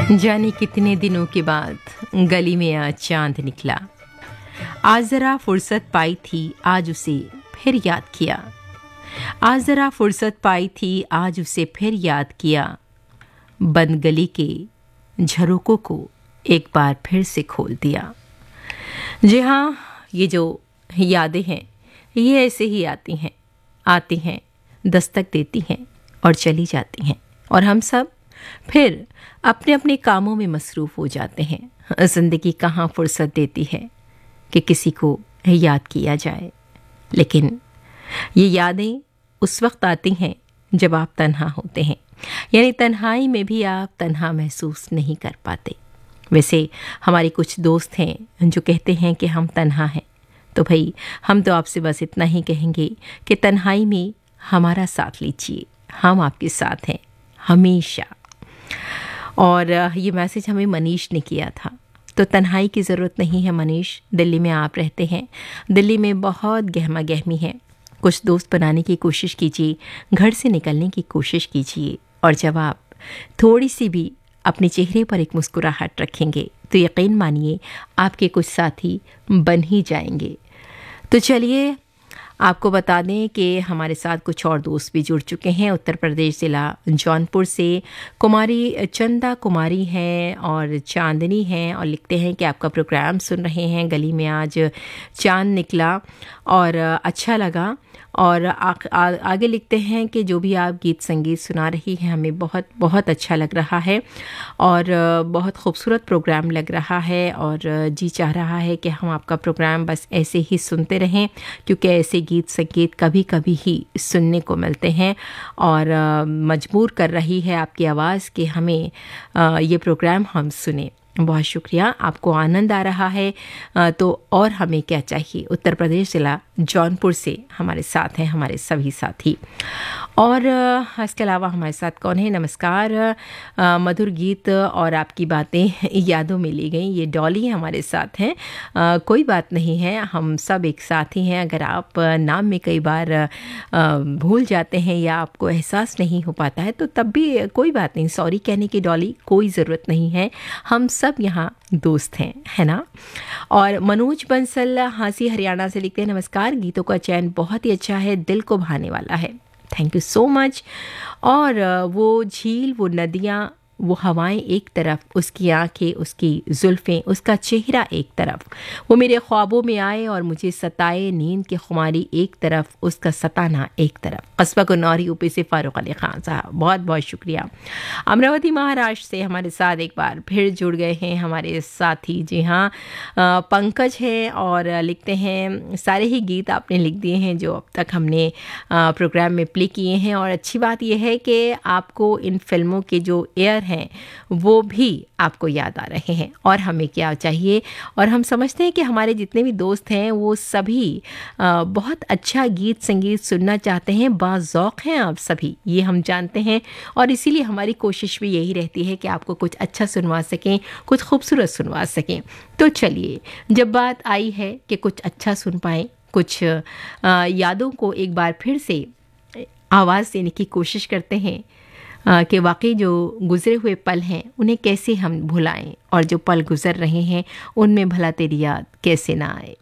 जाने कितने दिनों के बाद गली में आज चांद निकला। आज जरा फुर्सत पाई थी, आज उसे फिर याद किया। आज जरा फुर्सत पाई थी, आज उसे फिर याद किया। बंद गली के झरोकों को एक बार फिर से खोल दिया। जी हाँ, ये जो यादें हैं ये ऐसे ही आती हैं, दस्तक देती हैं और चली जाती हैं, और हम सब फिर अपने अपने कामों में मसरूफ़ हो जाते हैं। ज़िंदगी कहाँ फुर्सत देती है कि किसी को याद किया जाए। लेकिन ये यादें उस वक्त आती हैं जब आप तन्हा होते हैं, यानी तन्हाई में भी आप तन्हा महसूस नहीं कर पाते। वैसे हमारे कुछ दोस्त हैं जो कहते हैं कि हम तन्हा हैं, तो भाई हम तो आपसे बस इतना ही कहेंगे कि तन्हाई में हमारा साथ लीजिए, हम आपके साथ हैं हमेशा। और ये मैसेज हमें मनीष ने किया था। तो तन्हाई की ज़रूरत नहीं है मनीष, दिल्ली में आप रहते हैं, दिल्ली में बहुत गहमा गहमी है। कुछ दोस्त बनाने की कोशिश कीजिए, घर से निकलने की कोशिश कीजिए, और जब आप थोड़ी सी भी अपने चेहरे पर एक मुस्कुराहट रखेंगे तो यकीन मानिए आपके कुछ साथी बन ही जाएंगे। तो चलिए आपको बता दें कि हमारे साथ कुछ और दोस्त भी जुड़ चुके हैं। उत्तर प्रदेश ज़िला जौनपुर से कुमारी चंदा कुमारी हैं और चांदनी हैं, और लिखते हैं कि आपका प्रोग्राम सुन रहे हैं, गली में आज चांद निकला और अच्छा लगा। और आगे लिखते हैं कि जो भी आप गीत संगीत सुना रही हैं हमें बहुत बहुत अच्छा लग रहा है और बहुत खूबसूरत प्रोग्राम लग रहा है, और जी चाह रहा है कि हम आपका प्रोग्राम बस ऐसे ही सुनते रहें, क्योंकि ऐसे गीत संगीत कभी कभी ही सुनने को मिलते हैं, और मजबूर कर रही है आपकी आवाज़ कि हमें ये प्रोग्राम हम सुने। बहुत शुक्रिया, आपको आनंद आ रहा है तो और हमें क्या चाहिए। उत्तर प्रदेश ज़िला जौनपुर से हमारे साथ हैं हमारे सभी साथी। और इसके अलावा हमारे साथ कौन है? नमस्कार, मधुर गीत और आपकी बातें यादों में ली गई, ये डॉली हमारे साथ हैं। कोई बात नहीं है, हम सब एक साथ ही हैं। अगर आप नाम में कई बार भूल जाते हैं या आपको एहसास नहीं हो पाता है तो तब भी कोई बात नहीं, सॉरी कहने की डॉली कोई ज़रूरत नहीं है, हम सब यहाँ दोस्त हैं, है ना। और मनोज बंसल हांसी हरियाणा से लिखते हैं, नमस्कार, गीतों का चयन बहुत ही अच्छा है, दिल को भाने वाला है, थैंक यू सो मच। और वो झील, वो नदियाँ, वो हवाएं एक तरफ, उसकी आंखें, उसकी जुल्फ़ें, उसका चेहरा एक तरफ, वो मेरे ख्वाबों में आए और मुझे सताए, नींद की खुमारी एक तरफ, उसका सताना एक तरफ। कस्बा कुन्नौरी यूपी से फ़ारूक अली ख़ान साहब, बहुत बहुत शुक्रिया। अमरावती महाराष्ट्र से हमारे साथ एक बार फिर जुड़ गए हैं हमारे साथी, जी हाँ, पंकज हैं, और लिखते हैं सारे ही गीत आपने लिख दिए हैं जो अब तक हमने प्रोग्राम में प्ले किए हैं, और अच्छी बात यह है कि आपको इन फिल्मों के जो एयर हैं वो भी आपको याद आ रहे हैं, और हमें क्या चाहिए। और हम समझते हैं कि हमारे जितने भी दोस्त हैं वो सभी बहुत अच्छा गीत संगीत सुनना चाहते हैं, बाज़ौक़ हैं आप सभी, ये हम जानते हैं, और इसीलिए हमारी कोशिश भी यही रहती है कि आपको कुछ अच्छा सुनवा सकें, कुछ खूबसूरत सुनवा सकें। तो चलिए, जब बात आई है कि कुछ अच्छा सुन पाएँ, कुछ यादों को एक बार फिर से आवाज़ देने की कोशिश करते हैं कि वाकई जो गुज़रे हुए पल हैं उन्हें कैसे हम भुलाएं, और जो पल गुज़र रहे हैं उनमें भला तेरी याद कैसे ना आए।